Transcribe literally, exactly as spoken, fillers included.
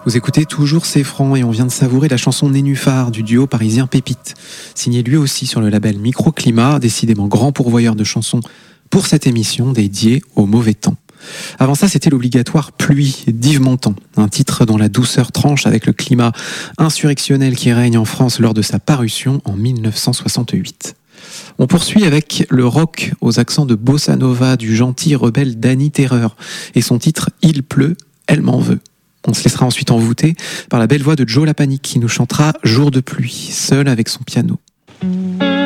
Vous écoutez toujours C'est Franc et on vient de savourer la chanson Nénuphar du duo parisien Pépite, signé lui aussi sur le label Microclimat, décidément grand pourvoyeur de chansons pour cette émission dédiée au mauvais temps. Avant ça, c'était l'obligatoire Pluie d'Yves Montand, un titre dont la douceur tranche avec le climat insurrectionnel qui règne en France lors de sa parution en dix-neuf cent soixante-huit. On poursuit avec le rock aux accents de bossa nova du gentil rebelle Danny Terreur et son titre Il pleut, elle m'en veut. On se laissera ensuite envoûter par la belle voix de Joe Lapanique qui nous chantera Jour de pluie, seul avec son piano.